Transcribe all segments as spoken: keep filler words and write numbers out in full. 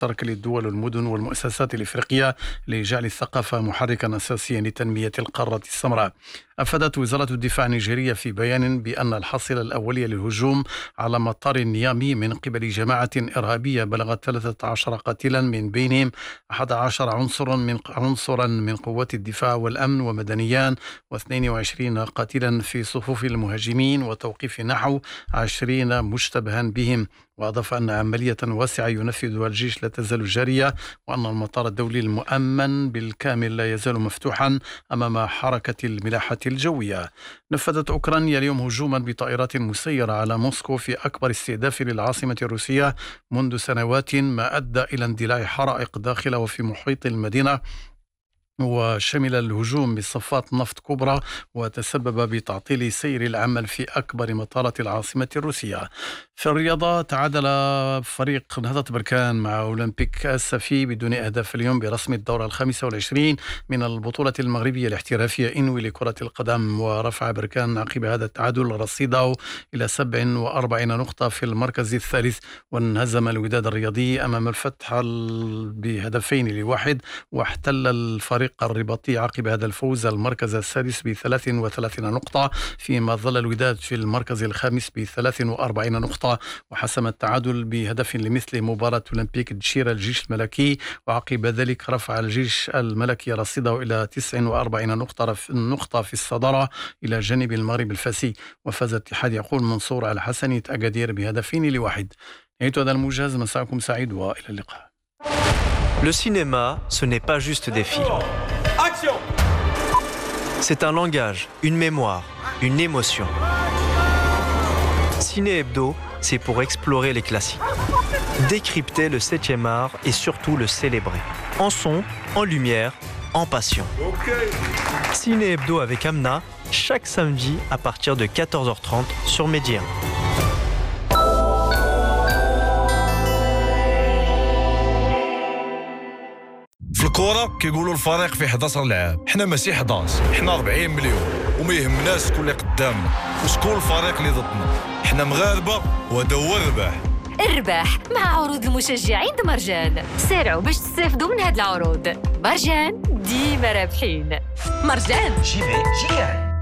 ترك للدول والمدن والمؤسسات الإفريقية لجعل الثقافة محركا أساسيا لتنمية القارة السمراء. أفادت وزارة الدفاع النيجيرية في بيان بأن الحصيلة الأولية للهجوم على مطار نيامي من قبل جماعة إرهابية بلغت ثلاثة عشر قتيلا، من بينهم أحد عشر عنصرا من عنصرا من قوات الدفاع والأمن ومدنيان، واثنين وعشرين قتيلا في صفوف المهاجمين، وتوقيف نحو عشرين مشتبها بهم. وأضاف أن عملية واسعة ينفذها الجيش لا تزال جارية، وأن المطار الدولي المؤمن بالكامل لا يزال مفتوحا أمام حركة الملاحة الجوية. نفذت أوكرانيا اليوم هجوما بطائرات مسيرة على موسكو في أكبر استهداف للعاصمة الروسية منذ سنوات، ما أدى إلى اندلاع حرائق داخل وفي محيط المدينة، وشمل الهجوم بصفات نفط كبرى، وتسبب بتعطيل سير العمل في أكبر مطارات العاصمة الروسية. في الرياضة، تعادل فريق نهضة بركان مع أولمبيك السفي بدون أهداف اليوم برسم الدورة الخامسة والعشرين من البطولة المغربية الاحترافية إنوي لكرة القدم، ورفع بركان عقب هذا التعادل رصيده إلى سبع وأربعين نقطة في المركز الثالث، وانهزم الوداد الرياضي أمام الفتح بهدفين لواحد، واحتل الفريق الرباطي عقب هذا الفوز المركز السادس بثلاث وثلاثين نقطة، فيما ظل الوداد في المركز الخامس بثلاث وأربعين نقطة، وحسم التعادل بهدف لمثل مباراة أولمبيك دشيرة الجيش الملكي. وعقب ذلك رفع الجيش الملكي رصيده إلى تسع وأربعين نقطة نقطة في الصدارة إلى جانب المغرب الفاسي، وفاز الاتحاد يقول منصور على حسنية أكادير بهدفين لواحد. نهاية هذا الموجز، مساءكم سعيد وإلى اللقاء. Le cinéma, ce n'est pas juste des films. Action! C'est un langage, une mémoire, une émotion. Ciné Hebdo, c'est pour explorer les classiques, décrypter le septième art et surtout le célébrer. En son, en lumière, en passion. Okay. Ciné Hebdo avec Amna, chaque samedi à partir de quatorze heures trente sur Média. في الكورة كيقولوا الفريق فيه حداشر لاعب، حنا ماشي حداش، حنا أربعين مليون، وما يهمناش شكون اللي قدامنا وشكون الفريق اللي ضدنا، حنا مغاربة وهذا هو الرباح. الرباح مع عروض المشجعين مرجان. سارعوا باش تستافدوا من هاد العروض. مرجان ديما رابحين. مرجان جيبي جيان.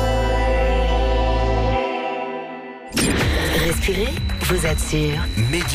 Respirez, vous êtes sûr.